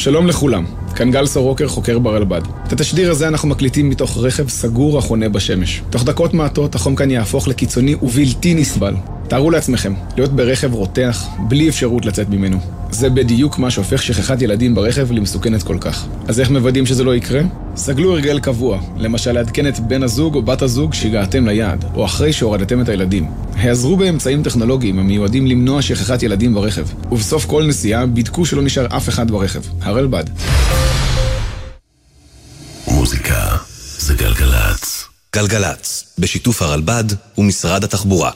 שלום לכולם, כאן גל סורוקר, חוקר ברלב"ד. את התשדיר הזה אנחנו מקליטים מתוך רכב סגור החונה בשמש. תוך דקות מעטות החום כאן יהפוך לקיצוני ובלתי נסבל. תארו לעצמכם, להיות ברכב רותח, בלי אפשרות לצאת ממנו. זה בדיוק מה שהופך שכחת ילדים ברכב למסוכנת כל כך. אז איך מוודאים שזה לא יקרה? סגלו הרגל קבוע, למשל לעדכן את בן הזוג או בת הזוג שהגעתם ליעד, או אחרי שהורדתם את הילדים. העזרו באמצעים טכנולוגיים המיועדים למנוע שכחת ילדים ברכב. ובסוף כל נסיעה בדקו שלא נשאר אף אחד ברכב. הרלב"ד. מוזיקה זה גלגלץ. גלגלץ, בשיתוף הרלב"ד ומשרד התחבורה.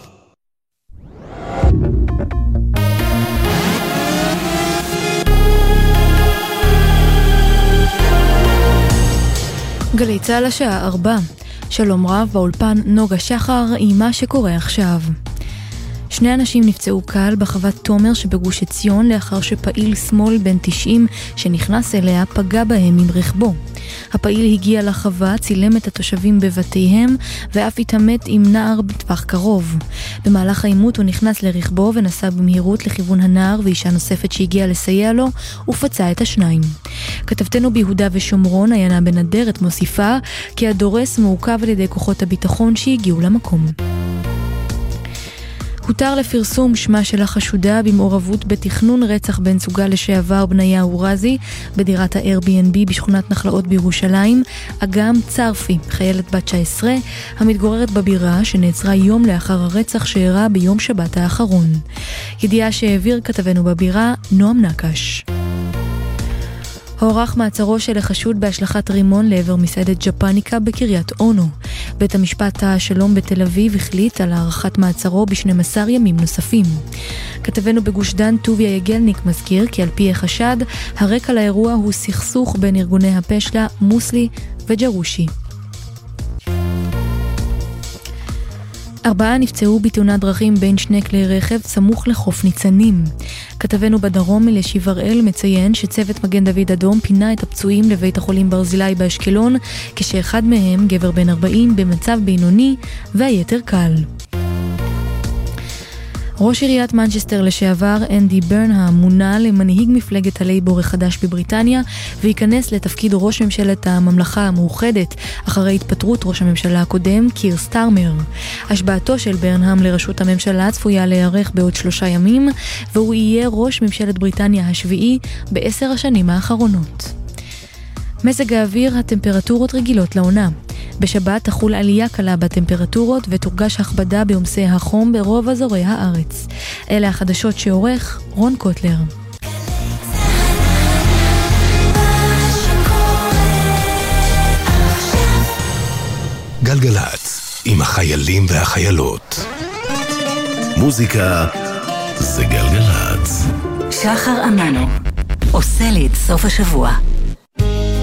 גלי צהל השעה 4. שלום רב, באולפן נוגה שחר עם מה שקורה עכשיו. 2 אנשים נפצעו קל בחוות תומר שבגוש עציון לאחר שפעיל שמאל בן 90 שנכנס אליה פגע בהם עם רכבו. הפעיל הגיע לחווה, צילם את התושבים בבתיהם ואף התעמת עם נער בטווח קרוב. במהלך העימות הוא נכנס לרכבו ונסע במהירות לכיוון הנער ואישה נוספת שהגיעה לסייע לו ופצע את השניים. כתבתנו ביהודה ושומרון עיינה בן אדרת מוסיפה כי הדורס מעוכב על ידי כוחות הביטחון שהגיעו למקום. הותר לפרסום שמה של החשודה במעורבות בתכנון רצח בן זוגה לשעבר בניה אורזי בדירת ה-Airbnb בשכונת נחלאות בירושלים, אגם צרפי, חיילת בת 19, המתגוררת בבירה שנעצרה יום לאחר הרצח שאירע ביום שבת האחרון. ידיעה שהעביר כתבנו בבירה, נועם נקש. הוארך מעצרו של החשוד בהשלכת רימון לעבר מסעדת ג'פניקה בקריית אונו. בית המשפט השלום בתל אביב החליט על הארכת מעצרו ב12 ימים נוספים. כתבנו בגוש דן טוביה יגלניק מזכיר כי על פי החשד, הרקע לאירוע הוא סכסוך בין ארגוני הפשע מוסלי וג'רושי. 4 נפצעו בתאונת דרכים בין 2 כלי רכב סמוך לחוף ניצנים. כתבנו בדרום אלישיב הראל מציין שצוות מגן דוד אדום פינה את הפצועים לבית החולים ברזילי באשקלון, כשאחד מהם, גבר בן 40, במצב בינוני והיתר קל. ראש עיריית מנצ'סטר לשעבר אנדי ברנהאם מונה למנהיג מפלגת הלייבור החדש בבריטניה וייכנס לתפקיד ראש ממשלת הממלכה המאוחדת אחרי התפטרות ראש הממשלה הקודם קיר סטארמר. השבעתו של ברנהאם לראשות הממשלה צפויה להיערך בעוד 3 ימים והוא יהיה ראש ממשלת בריטניה השביעי ב10 השנים האחרונות. מזג האוויר, הטמפרטורות רגילות לעונה. בשבת תחול עלייה קלה בטמפרטורות ותורגש הכבדה בעומסי החום ברוב אזורי הארץ. אלה החדשות שעורך רון קוטלר. גלגלץ עם החיילים והחיילות. מוזיקה זה גלגלץ. שחר אמנו עושה לי את סוף השבוע.